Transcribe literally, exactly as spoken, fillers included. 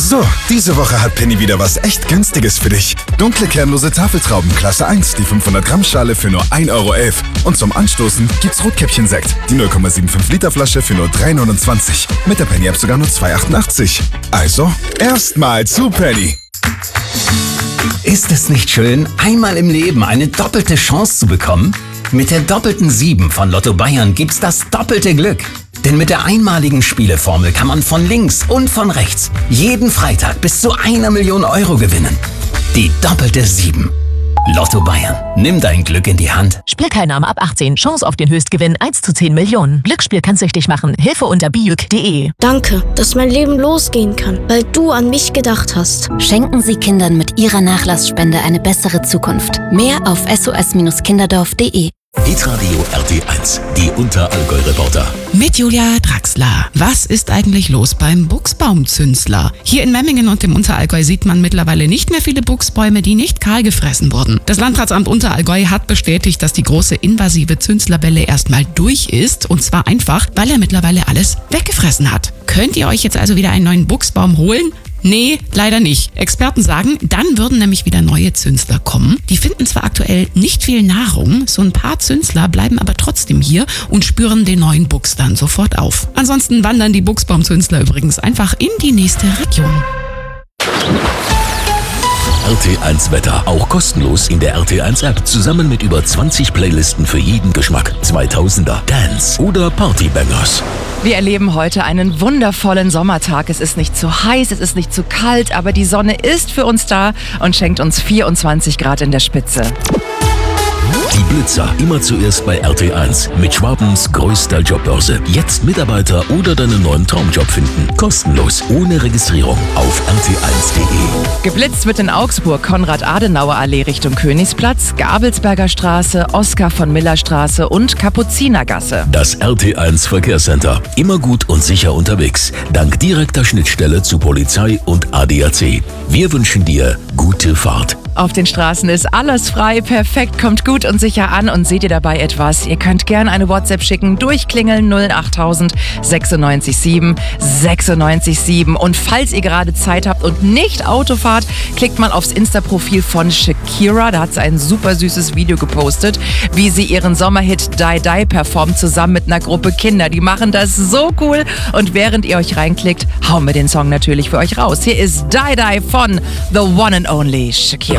So, diese Woche hat Penny wieder was echt Günstiges für dich. Dunkle kernlose Tafeltrauben Klasse eins, die fünfhundert Gramm Schale für nur ein Euro elf. Und zum Anstoßen gibt's Rotkäppchen-Sekt, die null Komma fünfundsiebzig Liter Flasche für nur drei neunundzwanzig. Mit der Penny-App sogar nur zwei achtundachtzig. Also, erstmal zu Penny. Ist es nicht schön, einmal im Leben eine doppelte Chance zu bekommen? Mit der doppelten sieben von Lotto Bayern gibt's das doppelte Glück. Denn mit der einmaligen Spieleformel kann man von links und von rechts jeden Freitag bis zu einer Million Euro gewinnen. Die doppelte sieben. Lotto Bayern. Nimm dein Glück in die Hand. Spielteilnahme ab achtzehn. Chance auf den Höchstgewinn eins zu zehn Millionen. Glücksspiel kann süchtig machen. Hilfe unter bijuk punkt de. Danke, dass mein Leben losgehen kann, weil du an mich gedacht hast. Schenken Sie Kindern mit Ihrer Nachlassspende eine bessere Zukunft. Mehr auf s o s kinderdorf punkt de. Hitradio R T eins, die Unterallgäu-Reporter. Mit Julia Draxler. Was ist eigentlich los beim Buchsbaumzünsler? Hier in Memmingen und im Unterallgäu sieht man mittlerweile nicht mehr viele Buchsbäume, die nicht kahl gefressen wurden. Das Landratsamt Unterallgäu hat bestätigt, dass die große invasive Zünslerwelle erstmal durch ist. Und zwar einfach, weil er mittlerweile alles weggefressen hat. Könnt ihr euch jetzt also wieder einen neuen Buchsbaum holen? Nee, leider nicht. Experten sagen, dann würden nämlich wieder neue Zünsler kommen. Die finden zwar aktuell nicht viel Nahrung, so ein paar Zünsler bleiben aber trotzdem hier und spüren den neuen Buchs dann sofort auf. Ansonsten wandern die Buchsbaumzünsler übrigens einfach in die nächste Region. R T eins Wetter, auch kostenlos in der R T eins App, zusammen mit über zwanzig Playlisten für jeden Geschmack. zweitausender, Dance oder Partybangers. Wir erleben heute einen wundervollen Sommertag. Es ist nicht zu heiß, es ist nicht zu kalt, aber die Sonne ist für uns da und schenkt uns vierundzwanzig Grad in der Spitze. Die Blitzer, immer zuerst bei R T eins. Mit Schwabens größter Jobbörse. Jetzt Mitarbeiter oder deinen neuen Traumjob finden. Kostenlos, ohne Registrierung auf r t eins punkt de. Geblitzt wird in Augsburg Konrad-Adenauer-Allee Richtung Königsplatz, Gabelsberger Straße, Oskar von Miller Straße und Kapuzinergasse. Das R T eins Verkehrscenter. Immer gut und sicher unterwegs. Dank direkter Schnittstelle zu Polizei und A D A C. Wir wünschen dir gute Fahrt. Auf den Straßen ist alles frei, perfekt, kommt gut und sicher an und seht ihr dabei etwas? Ihr könnt gerne eine WhatsApp schicken, durchklingeln null achttausend sechsundneunzig sieben sechsundneunzig sieben. Und falls ihr gerade Zeit habt und nicht Auto fahrt, klickt mal aufs Insta-Profil von Shakira. Da hat sie ein super süßes Video gepostet, wie sie ihren Sommerhit Die Die performt, zusammen mit einer Gruppe Kinder. Die machen das so cool. Und während ihr euch reinklickt, hauen wir den Song natürlich für euch raus. Hier ist Die Die von The One and Only Shakira.